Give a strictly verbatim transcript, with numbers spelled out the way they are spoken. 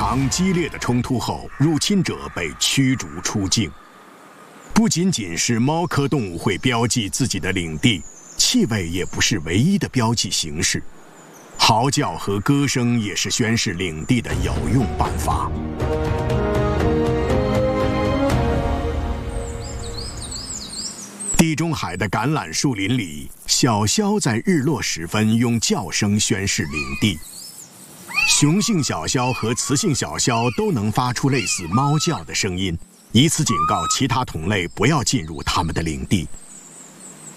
场激烈的冲突后，入侵者被驱逐出境。不仅仅是猫科动物会标记自己的领地，气味也不是唯一的标记形式。嚎叫和歌声也是宣示领地的有用办法。地中海的橄榄树林里，小枭在日落时分用叫声宣示领地。雄性小枭和雌性小枭都能发出类似猫叫的声音，以此警告其他同类不要进入它们的领地。